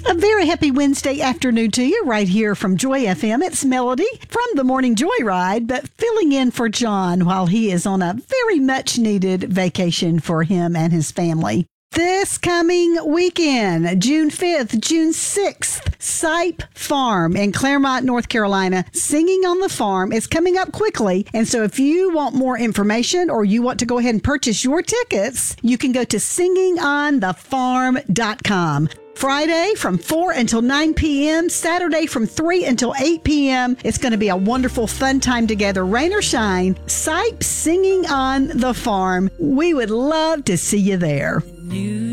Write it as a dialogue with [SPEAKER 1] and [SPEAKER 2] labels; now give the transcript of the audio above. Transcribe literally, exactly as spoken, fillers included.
[SPEAKER 1] A very happy Wednesday afternoon to you right here from Joy F M. It's Melody from the Morning Joyride, but filling in for John while he is on a very much needed vacation for him and his family. This coming weekend, June fifth, June sixth, Sipe Farm in Claremont, North Carolina, Singing on the Farm is coming up quickly. And so if you want more information or you want to go ahead and purchase your tickets, you can go to singing on the farm dot com. Friday from four until nine p.m., Saturday from three until eight p.m. It's going to be a wonderful, fun time together, rain or shine. Sipe Singing on the Farm. We would love to see you there.